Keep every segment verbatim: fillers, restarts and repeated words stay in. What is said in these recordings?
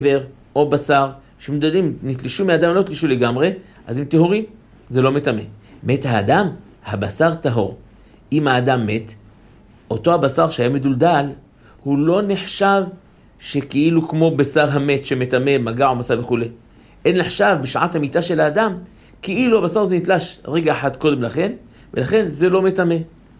איבר או בשר שמדדים, נתלשו מהאדם, לא נתלשו לגמרי, אז הם טהורים, זה לא מטמא. מת האדם, הבשר טהור. אם האדם מת, אותו הבשר שהיה מדולדל, הוא לא נחשב שכאילו כמו בשר המת שמטמא, מגע או מסע וכו'. אין נחשב בשעת המיטה של האדם, כאילו הבשר זה נתלש רגע אחד קודם לכן, ולכן זה לא מטמא.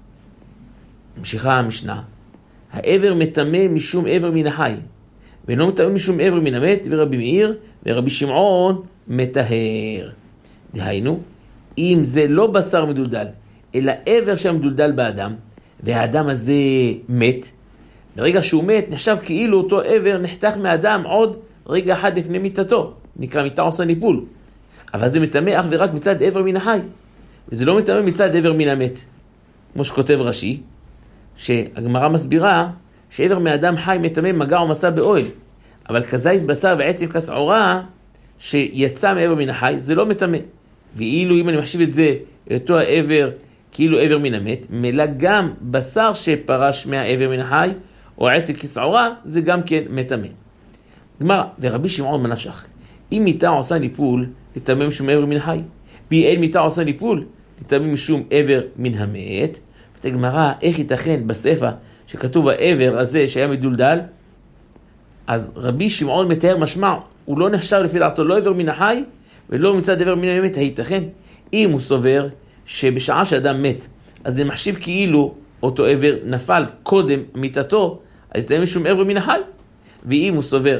ממשיכה המשנה. העבר מטמא משום עבר מן החי, ואינו מטמא משום עבר מן המת, ורבי מאיר ורבי שמעון מטהר. דהיינו, אם זה לא בשר מדולדל, אלא עבר שמדולדל באדם, והאדם הזה מת, ברגע שהוא מת, נחשב כאילו אותו עבר נחתך מהאדם עוד רגע אחד לפני מיטתו, נקרא מיטה עושה ניפול. אבל זה מטמא אך ורק מצד עבר מן החי, וזה לא מטמא מצד עבר מן המת. כמו שכותב רש"י, שהגמרא מסבירה שעבר מאדם חי מטמא מגע או מסע באוהל, אבל כזית בשר ועצם כשעורה שיצא מעבר מן החי, זה לא מטמא. ואילו אם אני מחשיב את זה, אותו העבר כאילו עבר מן המת, מלא גם בשר שפרש מהעבר מן החי, או עצם כשעורה, זה גם כן מטמא. גמרא, ורבי שמעון מנפשך, אם מיטה עושה ניפול, לטמא משום עבר מן החי, ואין מיטה עושה ניפול, לטמא משום עבר מן המת. הגמרא, איך ייתכן בספר שכתוב העבר הזה שהיה מדולדל, אז רבי שמעון מתאר משמע, הוא לא נחשב לפי דעתו לא עבר מן החי, ולא מצד עבר מן המת. הייתכן, אם הוא סובר שבשעה שאדם מת, אז זה מחשיב כאילו אותו עבר נפל קודם מיטתו, אז זה משום עבר מן החי. ואם הוא סובר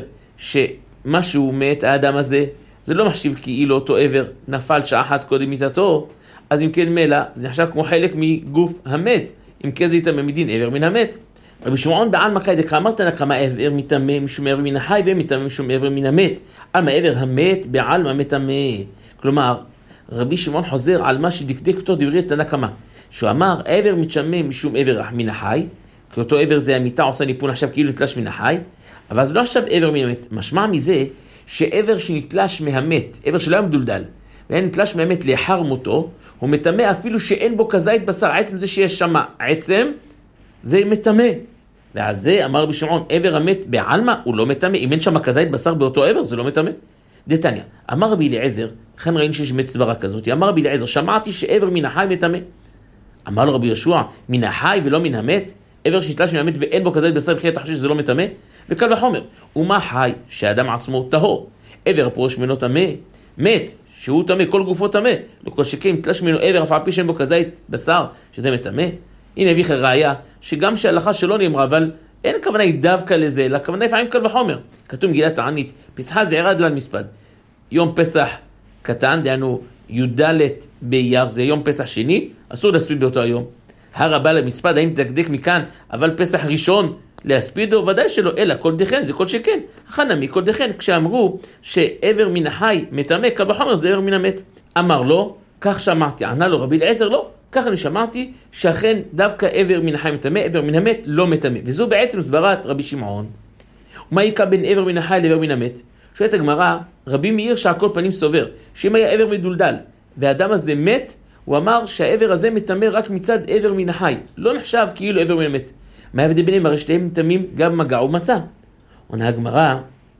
שמשהו מת האדם הזה, זה לא מחשיב כאילו אותו עבר נפל שעה אחת קודם מיטתו, אז אם כן מלא, זה נחשב כמו חלק מגוף המת, אם כן זה יטמא מדין עבר מן המת. רבי שמעון בעלמא קאידקא אמרת נא כמה עבר מטמא משום עבר מן החי, ומטמא משום עבר מן המת. עלמא עבר המת בעלמא מטמא. כלומר, רבי שמעון חוזר על מה שדקדק אותו דברי תנא קמא, שהוא אמר עבר מטמא משום עבר מן החי, כי אותו עבר זה המיטה עושה ניפול עכשיו כאילו נתלש מן החי, אבל זה לא עכשיו עבר מן המת. משמע מזה שעבר שנתלש מהמת, עבר שלא היה מדולדל, ואין נתלש מהמת לאחר מותו, הוא מטמא אפילו שאין בו כזית בשר. עצם זה שיש שם עצם, זה מטמא. ועל זה אמר רבי שמעון, עבר המת בעלמא הוא לא מטמא. אם אין שם כזית בשר באותו עבר, זה לא מטמא. דתניא, אמר רבי אליעזר, לכן ראינו שיש מת סברה כזאת, אמר רבי אליעזר, שמעתי שעבר מן החי מטמא. אמר לו רבי יהושע, מן החי ולא מן המת? עבר שנתלש מן המת ואין בו כזית בשר, וכי תחשש שזה לא מטמא? וקל וחומר, ומה חי שהאדם עצמו טהור? עבר הפורש ממנו טמא? מת שהוא טמא, כל גופו טמא, לכל שכן תלש ממנו עבר אף על פי שאין בו כזית בשר, שזה מטמא. הנה הביא לך ראיה שגם שההלכה שלא נאמרה, אבל אין הכוונה היא דווקא לזה, אלא הכוונה לפעמים קל וחומר. כתוב מגילת תענית, פסחה זעירה דלן מספד, יום פסח קטן, דהיינו י"ד באייר, זה יום פסח שני, אסור להספיד באותו היום. הר הבא למספד, האם תדקדק מכאן, אבל פסח ראשון להספידו, ודאי שלא, אלא כל דכן, זה כל שכן. חנמי כל דכן, כשאמרו שעבר מן החי מטמא, קל וחומר זה עבר מן המת. אמר לו, כך שמעתי. ענה לו רבי אליעזר, לא, כך אני שמעתי, שאכן דווקא עבר מן החי מטמא, עבר מן המת לא מטמא. וזו בעצם סברת רבי שמעון. ומה יקע בין עבר מן החי לעבר מן המת? שואלת הגמרא, רבי מאיר שעל כל פנים סובר, שאם היה עבר מדולדל, והאדם הזה מת, הוא אמר שהעבר הזה מטמא רק מצד עבר מן החי, לא נחשב כאילו עבר מן המת. מה ההבדל ביניהם? הרי שתיהם מטמאים גם מגע ומסע. עונה הגמרא,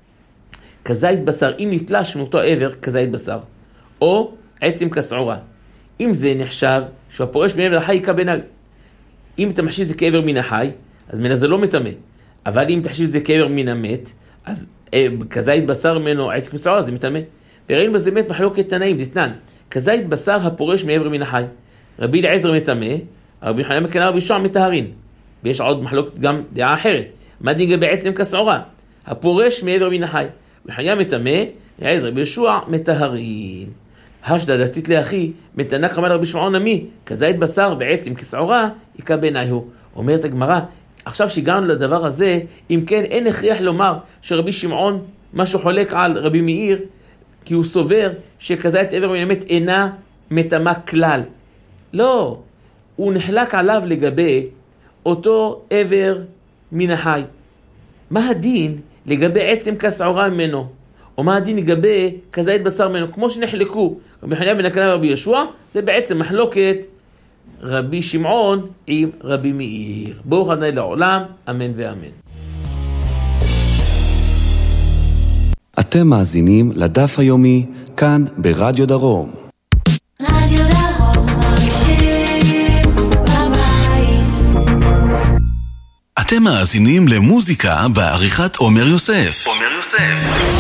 כזית בשר, אם נתלש מאותו עבר כזית בשר, או עצם כשעורה. אם זה נחשב שהפורש מעבר החי יקע בעיניו. אם אתה מחשיב זה כעבר מן החי, אז מן זה לא מטמא. אבל אם תחשיב זה כעבר מן המת, אז כזית בשר ממנו עצם כשעורה זה מטמא. וראינו בזה מת מחלוקת תנאים, דתנן. כזית בשר הפורש מעבר מן החי. רבי אליעזר מטמא, רבי חנינא בן רבי יהושע מטהרין. ויש עוד מחלוקת גם דעה אחרת. מה דין בעצם כשעורה? הפורש מעבר מן החי. וחנינא מטמא, אליעזר רבי יהושע מטהרין. השדא דתית לאחי, בן תנא קמא לרבי שמעון נמי, כזית בשר בעצם כשעורה, יקע בעיניהו. אומרת הגמרא, עכשיו שהגענו לדבר הזה, אם כן אין הכרח לומר שרבי שמעון משהו חולק על רבי מאיר, כי הוא סובר שכזית עבר מן המת אינה מטמא כלל. לא, הוא נחלק עליו לגבי אותו עבר מן החי. מה הדין לגבי עצם כשעורה ממנו? או מה הדין לגבי כזית בשר ממנו? כמו שנחלקו רבי חנינא בן עקנא ורבי יהושע, זה בעצם מחלוקת רבי שמעון עם רבי מאיר. ברוך ה' לעולם, אמן ואמן. אתם מאזינים לדף היומי כאן ברדיו דרום. רדיו דרום מרגישים בבית. אתם מאזינים למוזיקה בעריכת עומר יוסף. עומר יוסף.